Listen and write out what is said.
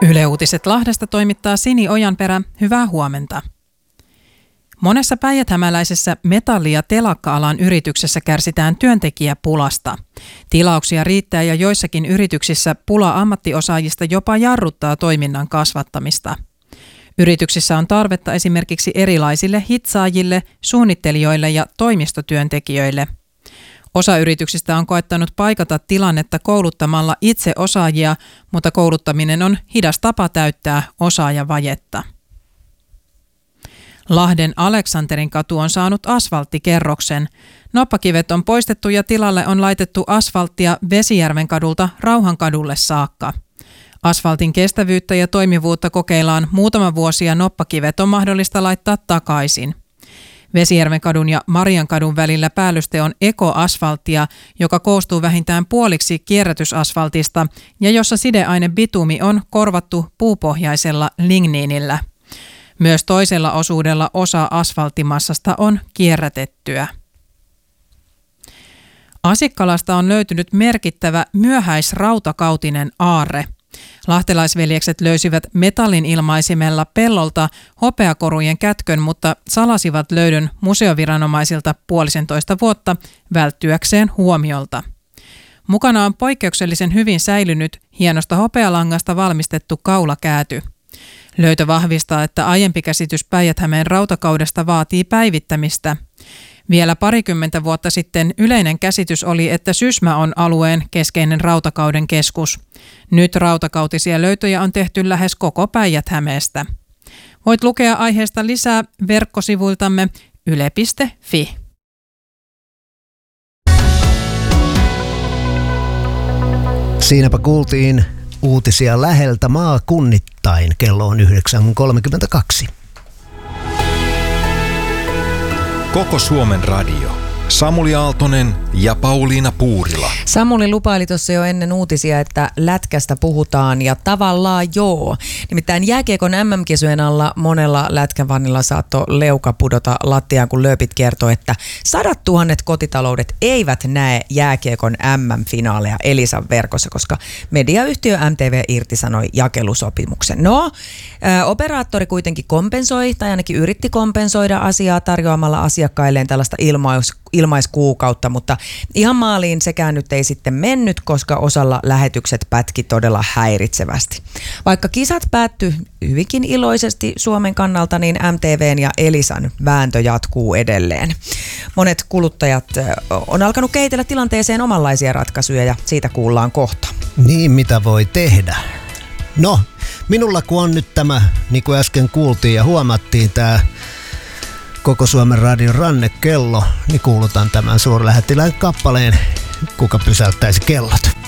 Yle Uutiset Lahdesta toimittaa Sini Ojanperä. Hyvää huomenta. Monessa päijäthämäläisessä metalli- ja telakka-alan yrityksessä kärsitään työntekijäpulasta. Tilauksia riittää ja joissakin yrityksissä pula ammattiosaajista jopa jarruttaa toiminnan kasvattamista. Yrityksissä on tarvetta esimerkiksi erilaisille hitsaajille, suunnittelijoille ja toimistotyöntekijöille. Osa yrityksistä on koettanut paikata tilannetta kouluttamalla itse osaajia, mutta kouluttaminen on hidas tapa täyttää osaajavajetta. Lahden Aleksanterin katu on saanut asfalttikerroksen. Noppakivet on poistettu ja tilalle on laitettu asfalttia Vesijärven kadulta Rauhankadulle saakka. Asfaltin kestävyyttä ja toimivuutta kokeillaan muutama vuosi ja noppakivet on mahdollista laittaa takaisin. Vesijärven kadun ja Mariankadun välillä päällyste on ekoasfalttia, joka koostuu vähintään puoliksi kierrätysasfaltista ja jossa sideaine bitumi on korvattu puupohjaisella ligniinillä. Myös toisella osuudella osa asfalttimassasta on kierrätettyä. Asikkalasta on löytynyt merkittävä myöhäisrautakautinen aarre. Lahtelaisveljekset löysivät metallin ilmaisimella pellolta hopeakorujen kätkön, mutta salasivat löydön museoviranomaisilta 1,5 vuotta välttyäkseen huomiolta. Mukana on poikkeuksellisen hyvin säilynyt hienosta hopealangasta valmistettu kaulakääty. Löytö vahvistaa, että aiempi käsitys Päijät-Hämeen rautakaudesta vaatii päivittämistä. Vielä 20 vuotta sitten yleinen käsitys oli, että Sysmä on alueen keskeinen rautakauden keskus. Nyt rautakautisia löytöjä on tehty lähes koko Päijät-Hämeestä. Voit lukea aiheesta lisää verkkosivuiltamme yle.fi. Siinäpä kuultiin uutisia läheltä maakunnittain. Kello on 9.32. Koko Suomen radio. Samuli Aaltonen ja Pauliina Puurila. Samuli lupaili tuossa jo ennen uutisia, että lätkästä puhutaan ja tavallaan joo. Nimittäin jääkiekon MM-kisojen alla monella lätkävannilla saattoi leuka pudota lattiaan, kun lööpit kertoi, että 100 000 kotitaloudet eivät näe jääkiekon MM-finaaleja Elisan verkossa, koska mediayhtiö MTV irtisanoi jakelusopimuksen. No, operaattori kuitenkin kompensoi, tai ainakin yritti kompensoida asiaa tarjoamalla asiakkailleen tällaista ilmaiskuukautta, mutta ihan maaliin sekään nyt ei sitten mennyt, koska osalla lähetykset pätki todella häiritsevästi. Vaikka kisat päättyi hyvinkin iloisesti Suomen kannalta, niin MTVn ja Elisan vääntö jatkuu edelleen. Monet kuluttajat on alkanut kehitellä tilanteeseen omanlaisia ratkaisuja ja siitä kuullaan kohta. Niin, mitä voi tehdä? No, minulla kun on nyt tämä, niin kuin äsken kuultiin ja huomattiin, tämä Koko Suomen radion rannekello, niin kuulutan tämän suurlähettilään kappaleen, kuka pysäyttäisi kellot.